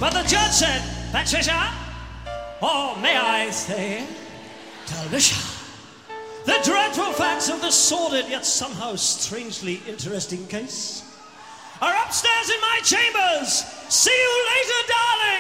But the judge said, Patricia, or may I say, Alicia, the dreadful facts of this sordid yet somehow strangely interesting case are upstairs in my chambers. See you later, darling!